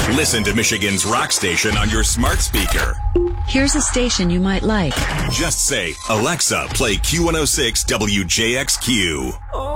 Listen to Michigan's rock station on your smart speaker. Here's a station you might like. Just say, Alexa, play Q106 WJXQ.